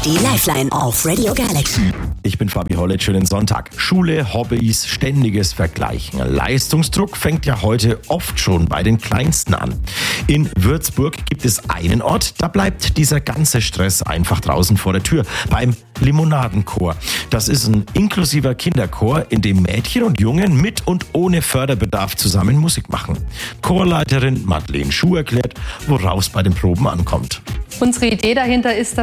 Die Lifeline auf Radio Galaxy. Ich bin Fabi Hollett, schönen Sonntag. Schule, Hobbys, ständiges Vergleichen. Leistungsdruck fängt ja heute oft schon bei den Kleinsten an. In Würzburg gibt es einen Ort, da bleibt dieser ganze Stress einfach draußen vor der Tür. Beim Limonadenchor. Das ist ein inklusiver Kinderchor, in dem Mädchen und Jungen mit und ohne Förderbedarf zusammen Musik machen. Chorleiterin Madeleine Schuh erklärt, woraus bei den Proben ankommt. Unsere Idee dahinter ist,